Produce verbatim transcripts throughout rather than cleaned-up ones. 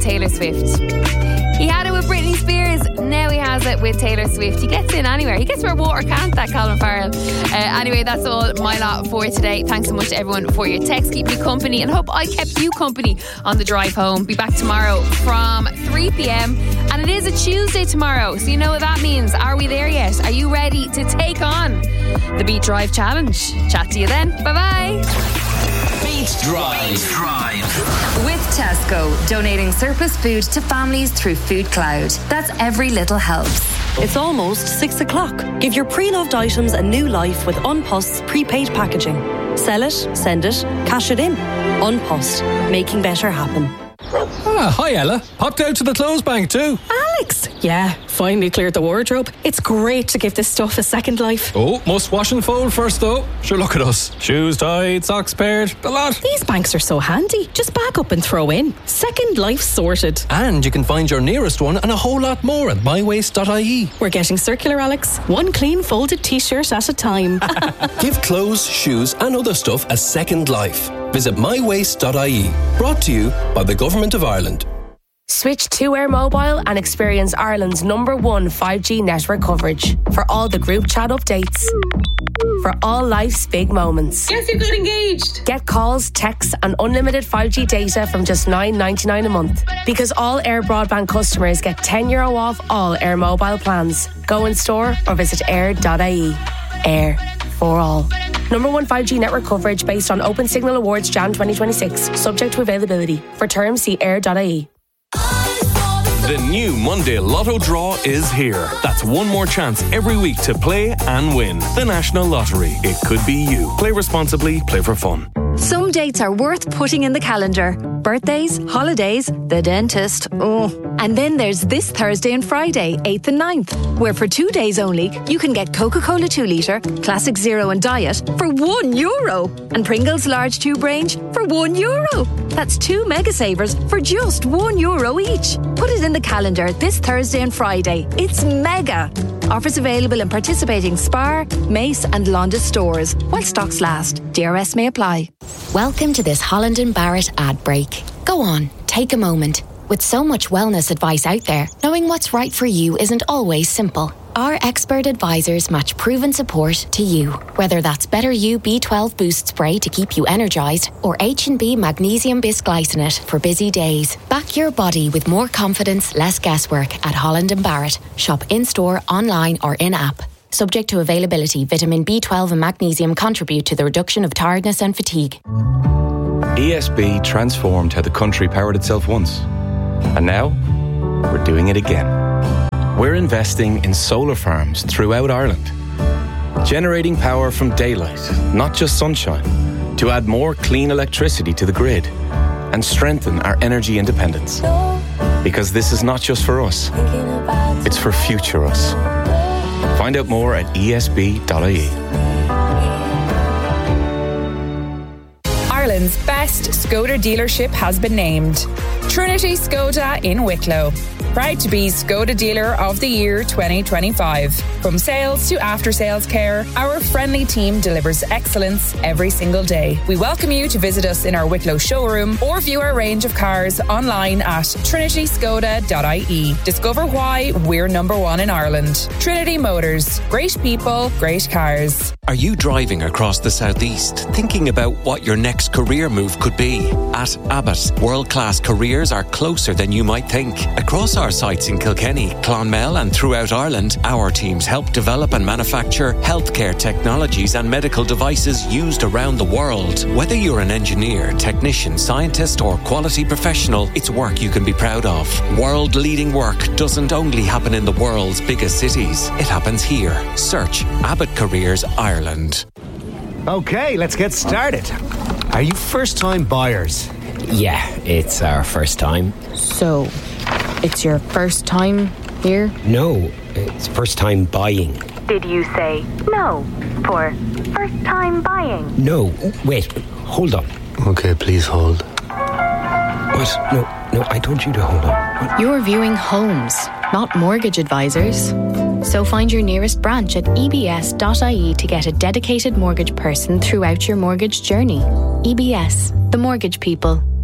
Taylor Swift. He had it with Britney Spears, now he has it with Taylor Swift. He gets in anywhere. He gets where water can't, that Colin Farrell. Uh, anyway, that's all my lot for today. Thanks so much to everyone for your text. Keep me company and hope I kept you company on the drive home. Be back tomorrow from three p.m. and it is a Tuesday tomorrow, so you know what that means. Are we there yet? Are you ready to take on the Beat Drive Challenge? Chat to you then. Bye-bye. Beat Drive. Drive. With Tesco, donating surplus food to families through Food Cloud. That's every little helps. It's almost six o'clock. Give your pre-loved items a new life with Unpost's prepaid packaging. Sell it, send it, cash it in. Unpost, making better happen. Ah, hi Ella. Popped out to the clothes bank too. Alex! Yeah, finally cleared the wardrobe. It's great to give this stuff a second life. Oh, must wash and fold first though. Sure, look at us. Shoes tied, socks paired, the lot. These banks are so handy. Just back up and throw in. Second life sorted. And you can find your nearest one and a whole lot more at my waste dot I E. We're getting circular, Alex. One clean folded t-shirt at a time. Give clothes, shoes and other stuff a second life. Visit my waste dot I E. Brought to you by the Government of Ireland. Switch to Air Mobile and experience Ireland's number one five G network coverage. For all the group chat updates. For all life's big moments. Guess who got engaged? Get calls, texts and unlimited five G data from just nine ninety-nine a month. Because all Air Broadband customers get ten euro off all Air Mobile plans. Go in store or visit air dot I E. Air. For all. Number one five G network coverage based on Open Signal Awards January twenty twenty-six. Subject to availability. For terms, see air dot I E. The new Monday Lotto draw is here. That's one more chance every week to play and win. The National Lottery. It could be you. Play responsibly. Play for fun. Some dates are worth putting in the calendar. Birthdays, holidays, the dentist. Oh. And then there's this Thursday and Friday, eighth and ninth, where for two days only, you can get Coca-Cola two litre, Classic Zero and Diet for one euro. And Pringles large tube range for one euro. That's two mega savers for just one euro each. Put it in the calendar this Thursday and Friday. It's mega. Offers available in participating Spar, Mace and Londis stores while stocks last. D R S may apply. Welcome to this Holland and Barrett ad break. Go on, take a moment. With so much wellness advice out there, knowing what's right for you isn't always simple. Our expert advisors match proven support to you. Whether that's Better You B twelve Boost Spray to keep you energised or H and B Magnesium Bisglycinate for busy days. Back your body with more confidence, less guesswork at Holland and Barrett. Shop in-store, online or in-app. Subject to availability, vitamin B twelve and magnesium contribute to the reduction of tiredness and fatigue. E S B transformed how the country powered itself once. And now, we're doing it again. We're investing in solar farms throughout Ireland, generating power from daylight, not just sunshine, to add more clean electricity to the grid and strengthen our energy independence. Because this is not just for us, it's for future us. Find out more at E S B dot I E. Ireland's best Skoda dealership has been named. Trinity Skoda in Wicklow. Proud to be Skoda Dealer of the Year twenty twenty-five. From sales to after-sales care, our friendly team delivers excellence every single day. We welcome you to visit us in our Wicklow showroom or view our range of cars online at trinity skoda dot I E. Discover why we're number one in Ireland. Trinity Motors. Great people, great cars. Are you driving across the southeast, thinking about what your next career move could be? At Abbott, world-class careers are closer than you might think. Across our sites in Kilkenny, Clonmel and throughout Ireland, our teams help develop and manufacture healthcare technologies and medical devices used around the world. Whether you're an engineer, technician, scientist or quality professional, it's work you can be proud of. World-leading work doesn't only happen in the world's biggest cities. It happens here. Search Abbott Careers Ireland. Ireland. Okay, let's get started. Are you first-time buyers? Yeah, it's our first time. So, it's your first time here? No, it's first time buying. Did you say no for first time buying? No, wait, hold on. Okay, please hold. What? No, no, I told you to hold on. What? You're viewing homes, not mortgage advisors. So find your nearest branch at E B S dot I E to get a dedicated mortgage person throughout your mortgage journey. E B S, the mortgage people.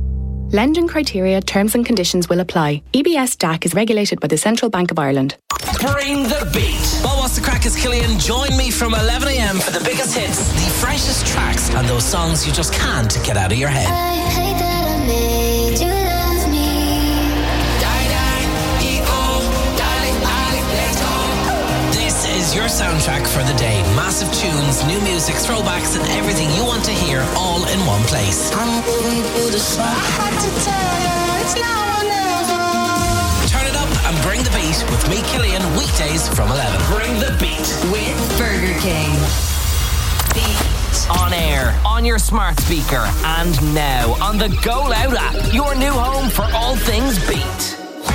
Lending criteria, terms and conditions will apply. E B S D A C is regulated by the Central Bank of Ireland. Bring the beat. Well, what's the crack? Is Killian. Join me from eleven a.m. for the biggest hits, the freshest tracks, and those songs you just can't get out of your head. I hate that I made you love me. Die, die, e-oh, darling, darling, let's go. This is your soundtrack for the day. Massive tunes, new music, throwbacks, and everything you want to hear all in one place. I'm giving you the shot. I had to tell you, it's now or never. Turn it up and bring the beat with me, Killian, weekdays from eleven. Bring the beat with Burger King. Beat. On air, on your smart speaker, and now on the Go Loud app, your new home for all things beat.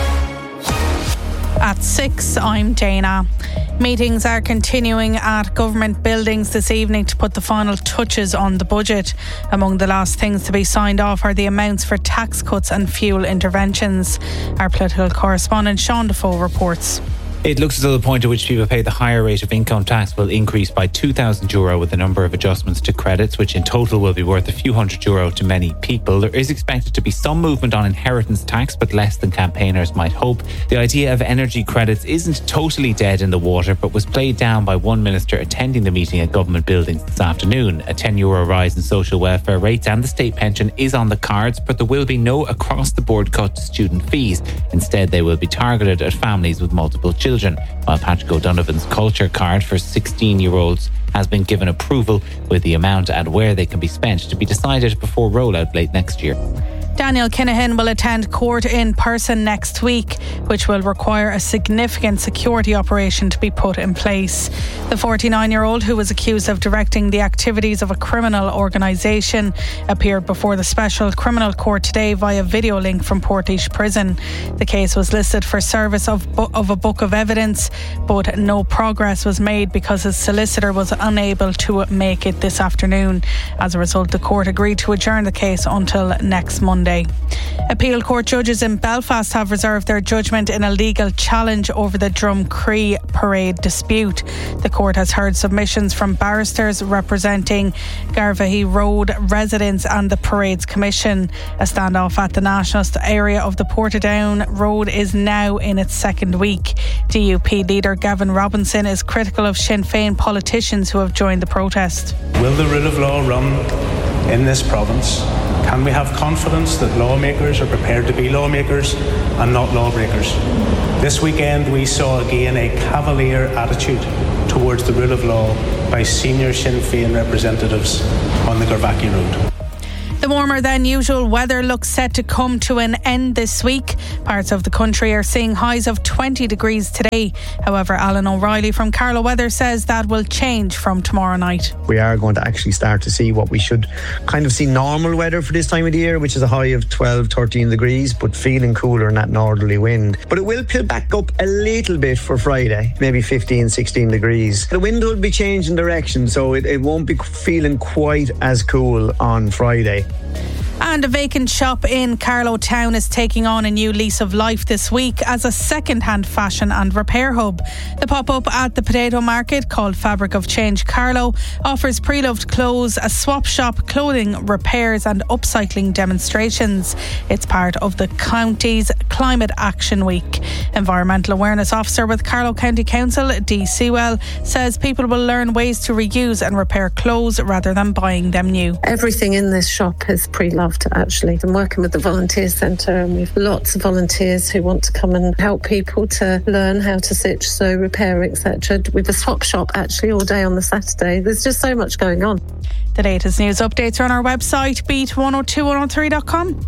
At six, I'm Dana. Meetings are continuing at government buildings this evening to put the final touches on the budget. Among the last things to be signed off are the amounts for tax cuts and fuel interventions. Our political correspondent Sean Defoe reports. It looks as though the point at which people pay the higher rate of income tax will increase by two thousand euro with a number of adjustments to credits, which in total will be worth a few hundred euro to many people. There is expected to be some movement on inheritance tax, but less than campaigners might hope. The idea of energy credits isn't totally dead in the water, but was played down by one minister attending the meeting at government buildings this afternoon. A ten euro rise in social welfare rates and the state pension is on the cards, but there will be no across-the-board cut to student fees. Instead, they will be targeted at families with multiple children. While Patrick O'Donovan's culture card for sixteen-year-olds has been given approval, with the amount and where they can be spent to be decided before rollout late next year. Daniel Kinahan will attend court in person next week, which will require a significant security operation to be put in place. The forty-nine-year-old, who was accused of directing the activities of a criminal organisation, appeared before the Special Criminal Court today via video link from Portlaoise Prison. The case was listed for service of, bu- of a book of evidence, but no progress was made because his solicitor was unable to make it this afternoon. As a result, the court agreed to adjourn the case until next Monday. Appeal court judges in Belfast have reserved their judgment in a legal challenge over the Drumcree parade dispute. The court has heard submissions from barristers representing Garvaghey Road residents and the Parade's Commission. A standoff at the nationalist area of the Portadown Road is now in its second week. D U P leader Gavin Robinson is critical of Sinn Féin politicians who have joined the protest. Will the rule of law run in this province? Can we have confidence that lawmakers are prepared to be lawmakers and not lawbreakers? This weekend we saw again a cavalier attitude towards the rule of law by senior Sinn Féin representatives on the Garvaghey Road. The warmer than usual weather looks set to come to an end this week. Parts of the country are seeing highs of twenty degrees today. However, Alan O'Reilly from Carlow Weather says that will change from tomorrow night. We are going to actually start to see what we should kind of see normal weather for this time of the year, which is a high of twelve, thirteen degrees, but feeling cooler in that northerly wind. But it will pill back up a little bit for Friday, maybe fifteen, sixteen degrees. The wind will be changing direction, so it, it won't be feeling quite as cool on Friday. And a vacant shop in Carlow Town is taking on a new lease of life this week as a second-hand fashion and repair hub. The pop-up at the Potato Market, called Fabric of Change Carlow, offers pre-loved clothes, a swap shop, clothing repairs and upcycling demonstrations. It's part of the county's Climate Action Week. Environmental Awareness Officer with Carlow County Council, Dee Sewell, says people will learn ways to reuse and repair clothes rather than buying them new. Everything in this shop is pre-loved. Actually, I'm working with the Volunteer Centre and we've lots of volunteers who want to come and help people to learn how to stitch, sew, repair, et cetera. We've a swap shop actually all day on the Saturday. There's just so much going on. The latest news updates are on our website, beat one oh two one oh three dot com.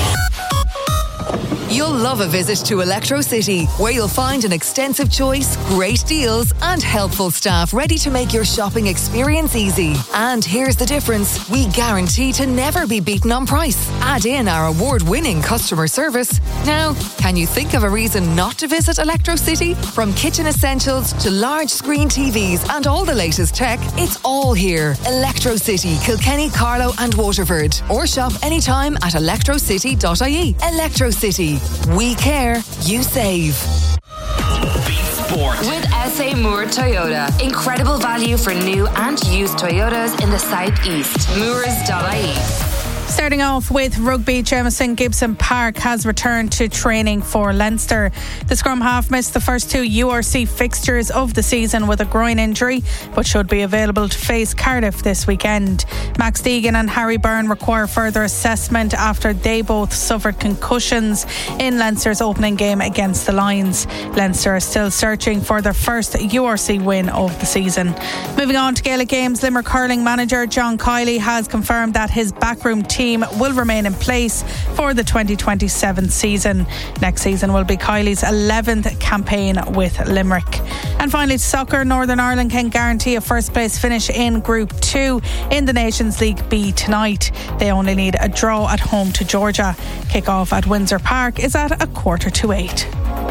You'll love a visit to Electro City, where you'll find an extensive choice, great deals and helpful staff ready to make your shopping experience easy. And here's the difference. We guarantee to never be beaten on price. Add in our award-winning customer service. Now, can you think of a reason not to visit Electro City? From kitchen essentials to large screen T Vs and all the latest tech, it's all here. Electro City, Kilkenny, Carlow and Waterford. Or shop anytime at electro city dot I E. Electro City. We care, you save. Beat Sport. With S A Moore Toyota. Incredible value for new and used Toyotas in the southeast. moores dot I E. Starting off with rugby, Jamison Gibson Park has returned to training for Leinster. The scrum half missed the first two U R C fixtures of the season with a groin injury, but should be available to face Cardiff this weekend. Max Deegan and Harry Byrne require further assessment after they both suffered concussions in Leinster's opening game against the Lions. Leinster are still searching for their first U R C win of the season. Moving on to Gaelic Games, Limerick hurling manager John Kiley has confirmed that his backroom team will remain in place for the twenty twenty-seven season. Next season will be Kiley's eleventh campaign with Limerick. And finally to soccer, Northern Ireland can guarantee a first place finish in Group two in the Nations League B tonight. They only need a draw at home to Georgia. Kick-off at Windsor Park is at a quarter to eight.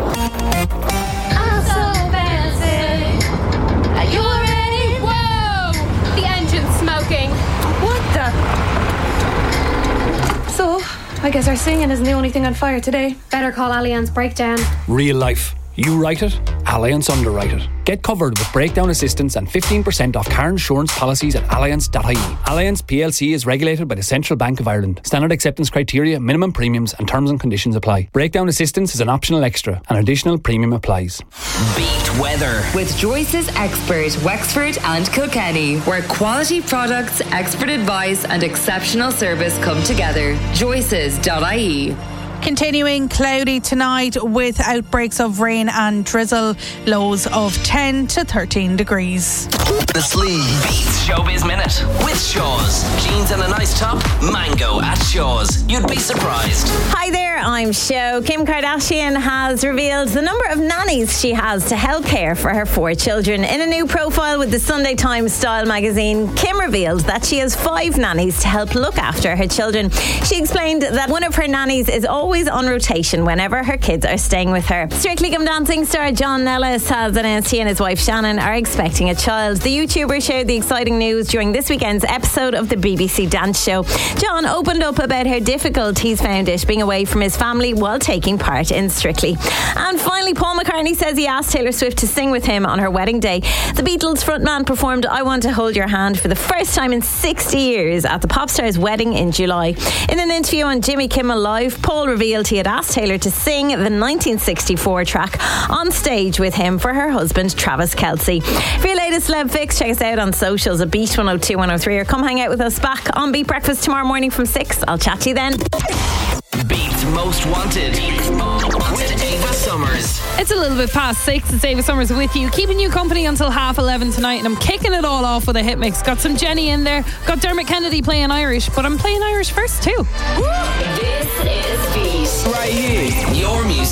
So, I guess our singing isn't the only thing on fire today. Better call Allianz Breakdown. Real life. You write it, Allianz underwrite it. Get covered with breakdown assistance and fifteen percent off car insurance policies at allianz dot I E. Allianz P L C is regulated by the Central Bank of Ireland. Standard acceptance criteria, minimum premiums and terms and conditions apply. Breakdown assistance is an optional extra. An additional premium applies. Beat weather with Joyce's Expert, Wexford and Kilkenny, where quality products, expert advice and exceptional service come together. Joyce's dot I E. Continuing cloudy tonight with outbreaks of rain and drizzle, lows of ten to thirteen degrees. The Sleeve Beats Showbiz Minute with Shaw's. Jeans and a nice top, mango at Shaw's. You'd be surprised. Hi there, I'm Sho. Kim Kardashian has revealed the number of nannies she has to help care for her four children. In a new profile with the Sunday Times Style magazine, Kim revealed that she has five nannies to help look after her children. She explained that one of her nannies is always on rotation whenever her kids are staying with her. Strictly Come Dancing star John Nellis has announced he and his wife Shannon are expecting a child. The YouTuber shared the exciting news during this weekend's episode of the B B C Dance Show. John opened up about how difficult he's found it being away from his family while taking part in Strictly. And finally, Paul McCartney says he asked Taylor Swift to sing with him on her wedding day. The Beatles frontman performed I Want to Hold Your Hand for the first time in sixty years at the pop star's wedding in July. In an interview on Jimmy Kimmel Live, Paul revealed he had asked Taylor to sing the nineteen sixty-four track on stage with him for her husband Travis Kelce. For your latest celeb fix, check us out on socials at Beat one oh two one oh three or come hang out with us back on Beat Breakfast tomorrow morning from six. I'll chat to you then. Beat Most Wanted with Ava Summers. It's a little bit past six. It's Ava Summers with you, keeping you company until half eleven tonight, and I'm kicking it all off with a hit mix. Got some Jenny in there, got Dermot Kennedy playing Irish, but I'm playing Irish first too. This is Beat. Right here. Your music.